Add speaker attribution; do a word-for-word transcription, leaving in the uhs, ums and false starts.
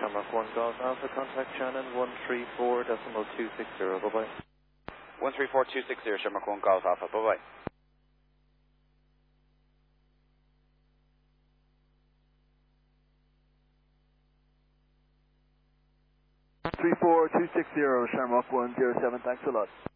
Speaker 1: Shamrock one Golf Alpha, contact Shannon one three four decimal two six zero, bye bye.
Speaker 2: one three four two six zero, Shamrock one Golf Alpha, bye bye.
Speaker 3: three four two six zero, Shamrock one zero seven, thanks a lot.